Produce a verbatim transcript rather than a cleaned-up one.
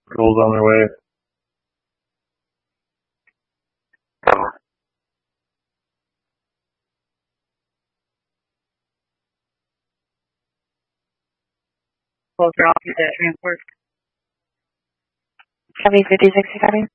Girls on their way. Closer off to the transport. seventy fifty-six, you got me?